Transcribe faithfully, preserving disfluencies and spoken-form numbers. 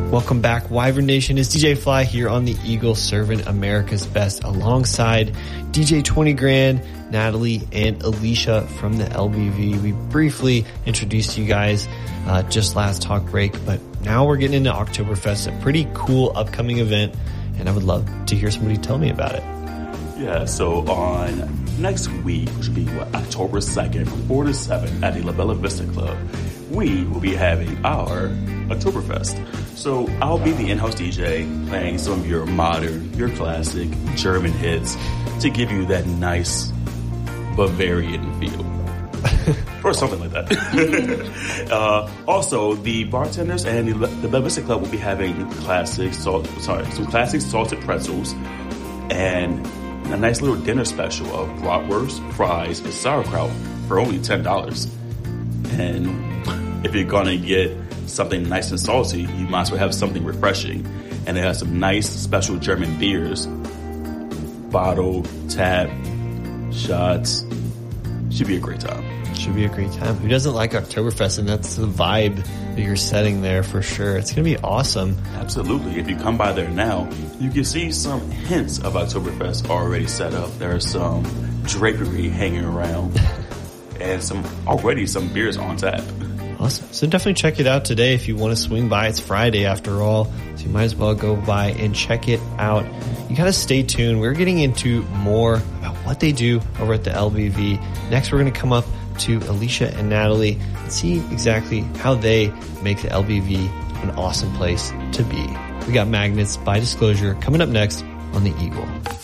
Welcome back, Wyvern Nation. It's D J Fly here on the Eagle, serving America's Best alongside D J twenty Grand, Natalie, and Alicia from the L B V. We briefly introduced you guys uh, just last talk break, but now we're getting into Oktoberfest, a pretty cool upcoming event, and I would love to hear somebody tell me about it. Yeah, so on next week, which will be what, October second from four to seven at the La Bella Vista Club, we will be having our Oktoberfest. So I'll be the in-house D J playing some of your modern, your classic German hits to give you that nice Bavarian feel. Or something like that. uh, also, the bartenders and the, the Bella Vista Club will be having classic salt, sorry, some classic salted pretzels and a nice little dinner special of bratwurst, fries, and sauerkraut for only ten dollars. And if you're gonna get something nice and salty, you might as well have something refreshing. And they have some nice special German beers, bottle, tap, shots. Should be a great time. Should be a great time. Who doesn't like Oktoberfest? And that's the vibe that you're setting there for sure. It's going to be awesome. Absolutely. If you come by there now, you can see some hints of Oktoberfest already set up. There's some drapery hanging around and some already some beers on tap. Awesome. So definitely check it out today if you want to swing by. It's Friday after all, so you might as well go by and check it out. You got to stay tuned. We're getting into more about what they do over at the L B V. Next, we're going to come up to Alicia and Natalie and see exactly how they make the L B V an awesome place to be. We got Magnets by Disclosure coming up next on the Eagle.